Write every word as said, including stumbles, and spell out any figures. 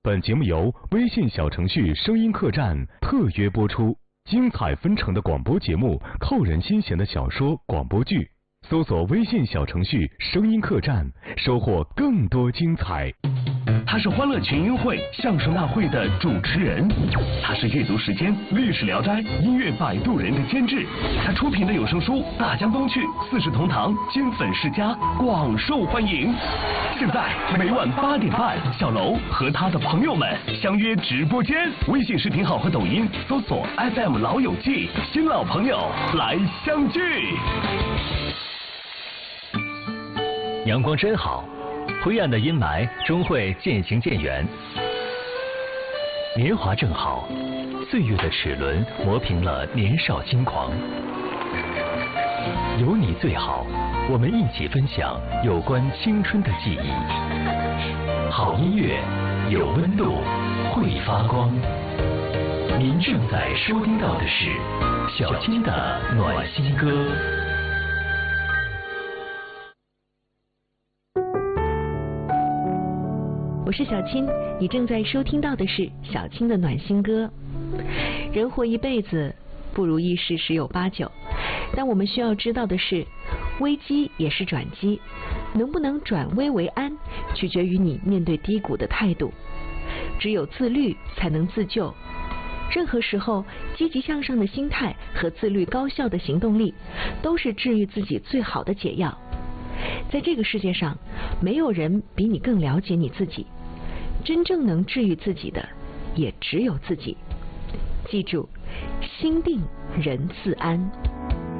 本节目由微信小程序声音客栈特约播出，精彩纷呈的广播节目，扣人心弦的小说广播剧。搜索微信小程序声音客栈，收获更多精彩。 他是欢乐群英会相声大会的主持人，他是阅读时间历史聊斋音乐摆渡人的监制，他出品的有声书《大江东去》《四世同堂》金粉世家广受欢迎。现在每晚八点半，小楼和他的朋友们相约直播间，微信视频号和抖音搜索 F M 老友记，新老朋友来相聚。 阳光真好，灰暗的阴霾终会渐行渐远。年华正好，岁月的齿轮磨平了年少轻狂。有你最好，我们一起分享有关青春的记忆。好音乐，有温度，会发光。您正在收听到的是小青的暖心歌。 我是小青，你正在收听到的是小青的暖心歌。人活一辈子，不如意事十有八九，但我们需要知道的是，危机也是转机，能不能转危为安，取决于你面对低谷的态度。只有自律才能自救。任何时候，积极向上的心态和自律高效的行动力，都是治愈自己最好的解药。在这个世界上，没有人比你更了解你自己，真正能治愈自己的也只有自己。记住，心定人自安。